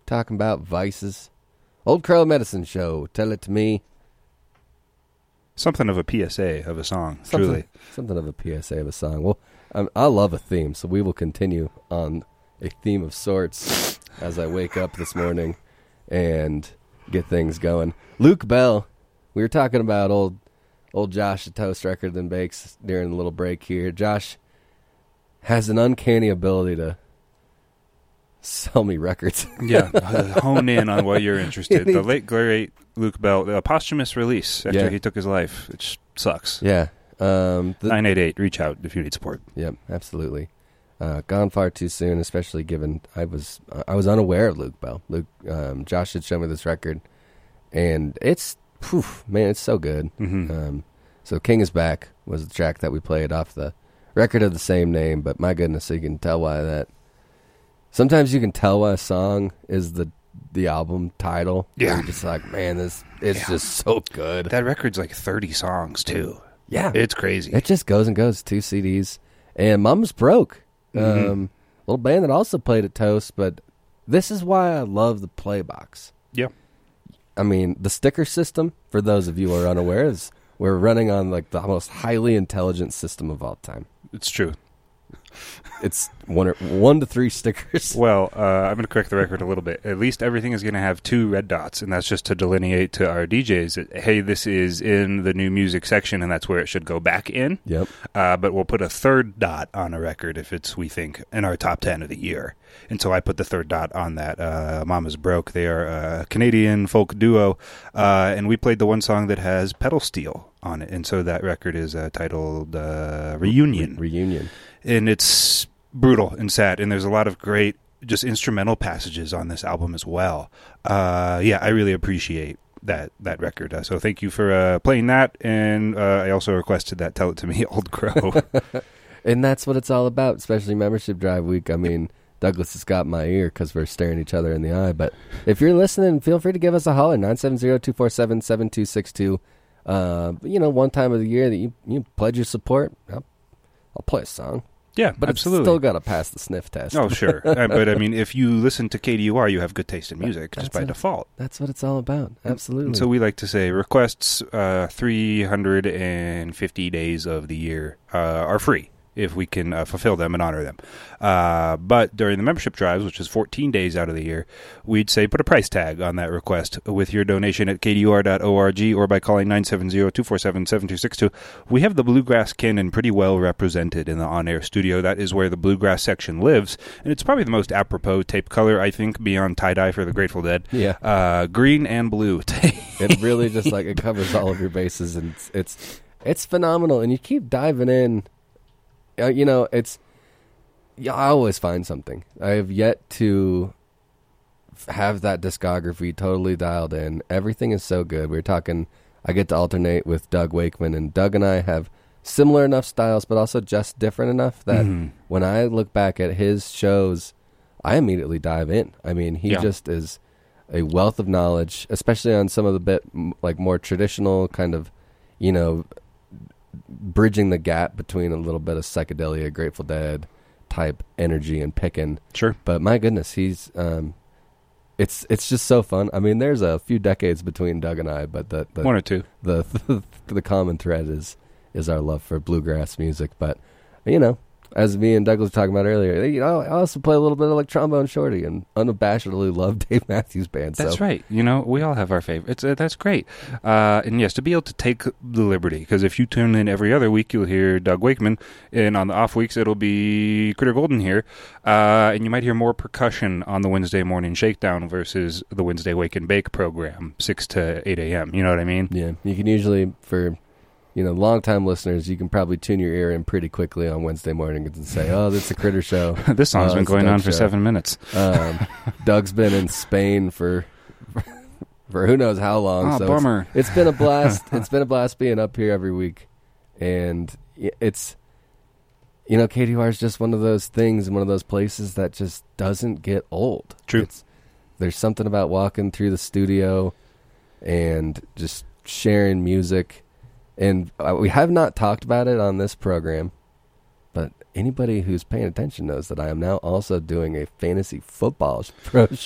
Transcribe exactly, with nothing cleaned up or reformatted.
talking about vices. Old Crow Medicine Show. Tell it to me. Something of a P S A of a song, Something, truly. Something of a P S A of a song. Well, um, I love a theme, so we will continue on a theme of sorts as I wake up this morning and get things going. Luke Bell. We were talking about old old Josh, the Toast Record and Bakes, during a little break here. Josh has an uncanny ability to sell me records. Yeah, hone in on what you're interested. The late, great Luke Bell, a posthumous release after Yeah. he took his life, which sucks. Yeah. Um, the, nine eight eight, reach out if you need support. Yep, absolutely. Uh, gone far too soon, especially given I was uh, I was unaware of Luke Bell. Luke, um, Josh had shown me this record, and it's, whew, man, it's so good. Mm-hmm. Um, so King is Back was the track that we played off the record of the same name, but my goodness, you can tell why that. Sometimes you can tell why a song is the the album title. Yeah. You're just like, man, this it's Yeah. just so good. That record's like thirty songs, too. Yeah. It's crazy. It just goes and goes. Two C Ds. And Mama's Broke. Mm-hmm. Um, little band that also played at Toast, but this is why I love the Playbox. Yeah. I mean, the sticker system, for those of you who are unaware, is we're running on like the most highly intelligent system of all time. It's true. It's one or, one to three stickers. Well, uh, I'm going to correct the record a little bit. At least everything is going to have two red dots, and that's just to delineate to our D Js that, hey, this is in the new music section, and that's where it should go back in. Yep. Uh, but we'll put a third dot on a record if it's, we think, in our top ten of the year. And so I put the third dot on that. Uh, Mama's Broke. They are a Canadian folk duo, uh, and we played the one song that has pedal steel on it. And so that record is uh, titled uh, Reunion. Re- Reunion. And it's brutal and sad, and there's a lot of great just instrumental passages on this album as well. Uh, yeah, I really appreciate that that record. Uh, so thank you for uh, playing that, and uh, I also requested that Tell It To Me, Old Crow. And that's what it's all about, especially Membership Drive Week. I mean, Douglas has got my ear because we're staring each other in the eye. But if you're listening, feel free to give us a holler, nine seven zero, two four seven, seven two six two. Uh, you know, one time of the year that you, you pledge your support, I'll, I'll play a song. Yeah, But absolutely. it's still got to pass the sniff test. Oh, sure. uh, but, I mean, if you listen to K D U R, you have good taste in music That's just by it. default. That's what it's all about. Absolutely. And so we like to say requests uh, three hundred fifty days of the year uh, are free if we can uh, fulfill them and honor them. Uh, but during the membership drives, which is fourteen days out of the year, we'd say put a price tag on that request with your donation at k d u r dot org or by calling nine seven zero, two four seven, seven two six two. We have the Bluegrass Canon pretty well represented in the on-air studio. That is where the Bluegrass section lives, and it's probably the most apropos tape color, I think, beyond tie-dye for the Grateful Dead. Yeah. Uh, green and blue. It really just like it covers all of your bases, and it's it's, it's phenomenal. And you keep diving in. Uh, you know, it's yeah, I always find something. I have yet to f- have that discography totally dialed in. Everything is so good. We were talking. I get to alternate with Doug Wakeman, and Doug and I have similar enough styles, but also just different enough that Mhm. when I look back at his shows, I immediately dive in. I mean, he Yeah. just is a wealth of knowledge, especially on some of the bit m- like more traditional kind of, you know, bridging the gap between a little bit of psychedelia, Grateful Dead type energy and picking. Sure. But my goodness, he's um, it's it's just so fun. I mean, there's a few decades between Doug and I, but the the One or two. the, the, the common thread is is our love for bluegrass music. But you know, as me and Douglas were talking about earlier, you know, I also play a little bit of like Trombone Shorty and unabashedly love Dave Matthews Band. That's so. right. You know, we all have our favorites. Uh, that's great. Uh, and yes, to be able to take the liberty, because if you tune in every other week, you'll hear Doug Wakeman, and on the off weeks, it'll be Critter Golden here, uh, and you might hear more percussion on the Wednesday morning shakedown versus the Wednesday Wake and Bake program, six to eight a.m. You know what I mean? Yeah, you can usually, for you know, long-time listeners, you can probably tune your ear in pretty quickly on Wednesday morning and say, oh, this is a Critter show. This song's Oh, been it's a going Doug on for show. seven minutes. Um, Doug's been in Spain for for who knows how long. Oh, so bummer. It's, it's been a blast. It's been a blast being up here every week. And it's, you know, K D U R is just one of those things and one of those places that just doesn't get old. True. It's, there's something about walking through the studio and just sharing music. And uh, we have not talked about it on this program, but anybody who's paying attention knows that I am now also doing a fantasy football pro